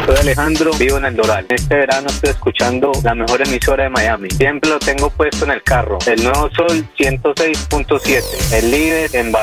Soy Alejandro, vivo en el Doral. Este verano estoy escuchando la mejor emisora de Miami. Siempre lo tengo puesto en el carro. El Nuevo Sol 106.7, el líder en